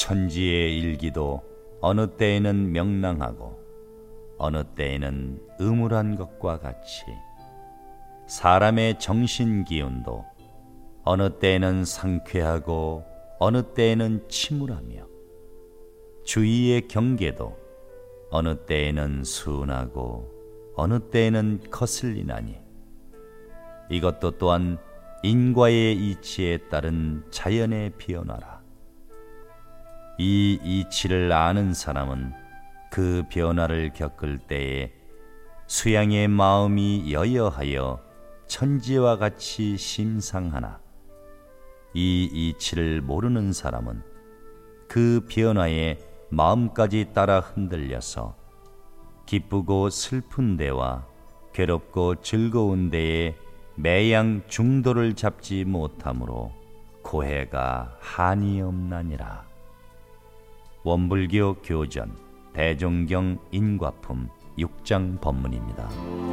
천지의 일기도 어느 때에는 명랑하고 어느 때에는 음울한 것과 같이 사람의 정신 기운도 어느 때에는 상쾌하고 어느 때에는 침울하며 주의의 경계도 어느 때에는 순하고 어느 때에는 거슬리나니 이것도 또한 인과의 이치에 따른 자연의 변화라. 이 이치를 아는 사람은 그 변화를 겪을 때에 수양의 마음이 여여하여 천지와 같이 심상하나 이 이치를 모르는 사람은 그 변화에 마음까지 따라 흔들려서 기쁘고 슬픈 데와 괴롭고 즐거운 데에 매양 중도를 잡지 못하므로 고해가 한이 없나니라. 원불교 교전 대종경 인과품 6장 법문입니다.